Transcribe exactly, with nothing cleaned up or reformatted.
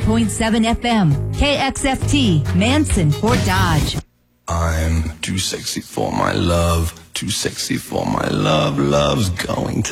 point seven F M, K X F T, Manson, Fort Dodge. I'm too sexy for my love, too sexy for my love, love's going to